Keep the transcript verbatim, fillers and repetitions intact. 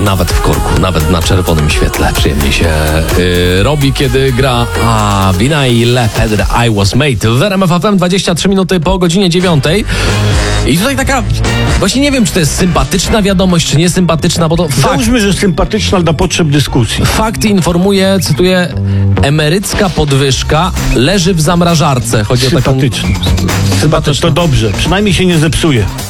nawet w korku, nawet na czerwonym świetle przyjemnie się yy, robi, kiedy gra a, Vinay Lepedre I Was Made w R M F F M. Dwadzieścia trzy minuty po godzinie dziewiątej. I tutaj taka, właśnie nie wiem, czy to jest sympatyczna wiadomość, czy niesympatyczna, bo to fakt. Załóżmy, że sympatyczna dla potrzeb dyskusji. Fakt informuje, cytuję, emerycka podwyżka leży w zamrażarce. Chodzi o taką... Sympatyczna. Chyba to, to dobrze, przynajmniej się nie zepsuje.